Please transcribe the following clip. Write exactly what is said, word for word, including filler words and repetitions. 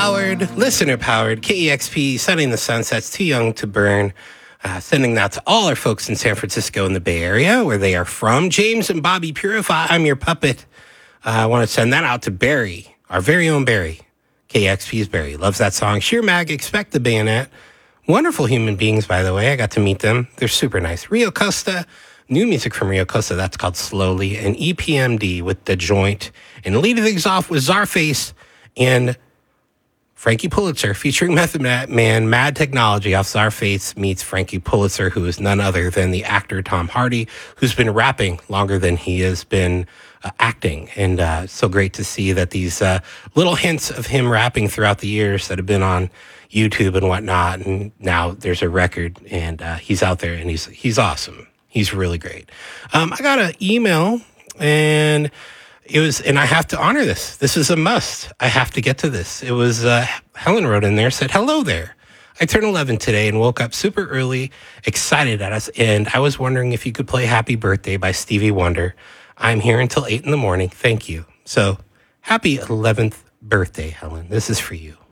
powered, listener powered, K E X P, Sunning the Sunsets, Too Young to Burn. Uh, sending that to all our folks in San Francisco and the Bay Area, where they are from. James and Bobby Purify, I'm your puppet. Uh, I want to send that out to Barry, our very own Barry. K E X P's Barry. Loves that song. Sheer Mag, Expect the Bayonet. Wonderful human beings, by the way. I got to meet them. They're super nice. Rio Costa, new music from Rio Costa. That's called Slowly. And E P M D with The Joint. And leading things off with Czarface and Frankie Pulitzer featuring Method Man, Mad Technology off Czarface meets Frankie Pulitzer, who is none other than the actor Tom Hardy, who's been rapping longer than he has been uh, acting. And uh, so great to see that these uh, little hints of him rapping throughout the years that have been on YouTube and whatnot. And now there's a record and uh, he's out there and he's he's awesome. He's really great. Um, I got an email and it was, and I have to honor this. This is a must. I have to get to this. It was, uh, Helen wrote in there, said, hello there. I turned eleven today and woke up super early, excited at us. And I was wondering if you could play Happy Birthday by Stevie Wonder. I'm here until eight in the morning. Thank you. So happy eleventh birthday, Helen. This is for you.